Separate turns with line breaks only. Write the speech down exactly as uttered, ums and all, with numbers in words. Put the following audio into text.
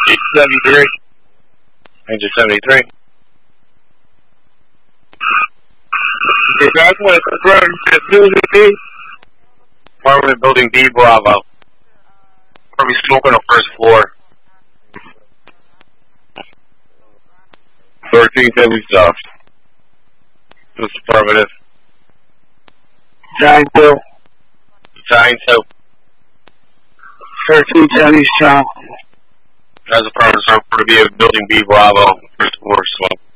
seventy-three.
Ranger seventy-three.
Okay, guys, want to confirm that building B?
Apartment building B, Bravo. Are we smoking on the first floor? thirteen seventy South. This is affirmative.
Giant two.
Giant two.
thirteen seventy South.
That's affirmative, so I'm going to be at building B, Bravo. First floor, smoke.